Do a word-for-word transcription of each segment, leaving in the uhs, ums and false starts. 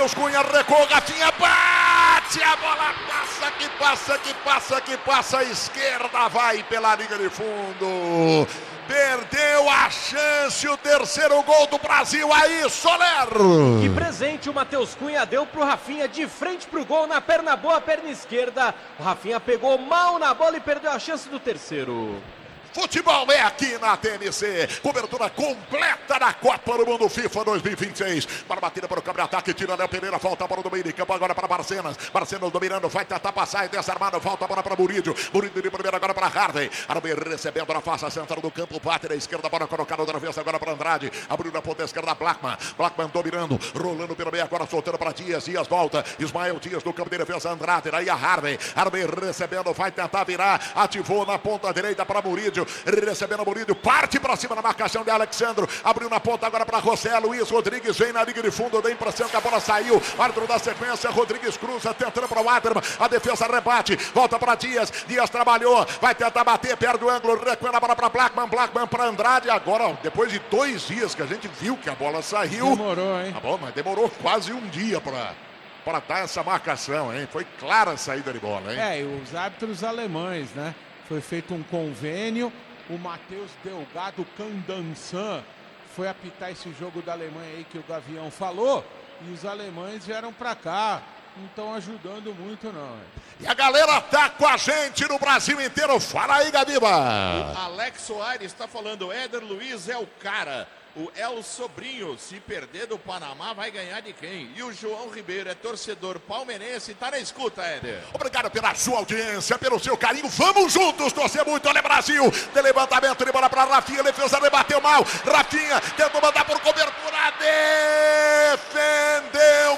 Cunha recuou, Rafinha bate, a bola passa, que passa, que passa, que passa, a esquerda vai pela linha de fundo. Perdeu a chance, o terceiro gol do Brasil aí, Soler. Que presente o Matheus Cunha deu pro Rafinha de frente pro gol, na perna boa, perna esquerda. O Rafinha pegou mal na bola e perdeu a chance do terceiro. Futebol é aqui na T M C. Cobertura completa da Copa do Mundo FIFA dois mil e vinte e seis. Para batida para o campo de ataque, tira Léo Pereira, volta para o domínio de campo agora para Barcenas. Barcenas dominando, vai tentar passar e desarmado, volta a bola para Murídio. Murídio de primeira agora para Harvey. Harvey recebendo na face central do campo, bate na esquerda, bola colocada outra vez agora para Andrade. Abriu na ponta esquerda, Blackman. Blackman dominando, rolando pelo meio agora, soltando para Dias. Dias volta. Ismael Dias no campo de defesa, Andrade. Aí a Harvey. Harvey recebendo, vai tentar virar. Ativou na ponta direita para Murídio. Recebendo o Murídio, parte para cima na marcação de Alexandro, abriu na ponta agora para José Luiz Rodrigues, vem na liga de fundo, dá a impressão que a bola saiu, árbitro da sequência, Rodrigues cruza, tentando para o Waterman, a defesa rebate, volta para Dias, Dias trabalhou, vai tentar bater, perde o ângulo, recua a bola para Blackman, Blackman para Andrade, agora, depois de dois dias que a gente viu que a bola saiu, demorou, hein? Tá bom, mas demorou quase um dia para para dar essa marcação, hein? Foi clara a saída de bola, hein? É, e os árbitros alemães, né? Foi feito um convênio. O Matheus Delgado Candançan foi apitar esse jogo da Alemanha aí que o Gavião falou. E os alemães vieram pra cá. Não estão ajudando muito, não. E a galera tá com a gente no Brasil inteiro. Fala aí, Gabiba. O Alex Soares está falando. Éder Luiz é o cara. O El Sobrinho, se perder do Panamá, vai ganhar de quem? E o João Ribeiro é torcedor palmeirense, tá na escuta, Éder. Obrigado pela sua audiência, pelo seu carinho. Vamos juntos torcer muito. Olha, Brasil. De levantamento de bola para Rafinha. Defesa rebateu mal. Rafinha tentou mandar por cobertura. Defendeu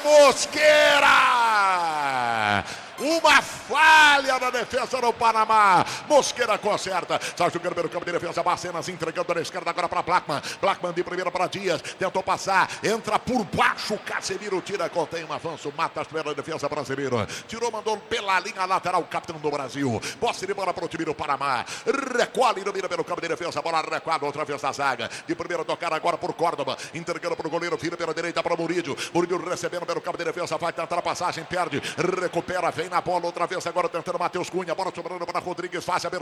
Mosqueira. Uma falha na defesa do Panamá. Mosqueira conserta. Sai jogando pelo campo de defesa. Barcenas entregando na esquerda agora para Blackman. Blackman de primeira para Dias. Tentou passar. Entra por baixo. Casemiro tira. Contém um avanço. Mata a primeira defesa brasileira. Tirou, mandou pela linha lateral. O capitão do Brasil. Posse de bola para o time do Panamá. Recolhe e domina pelo campo de defesa. Bola recuada outra vez na zaga. De primeira tocar agora por Córdoba. Entregando para o goleiro. Vira pela direita para o Murídio. Murídio recebendo pelo campo de defesa. Vai tentar a passagem. Perde. Recupera. Vem na bola outra vez agora tentando Matheus Cunha, bola sobrando para Rodrigues, faz a abertura.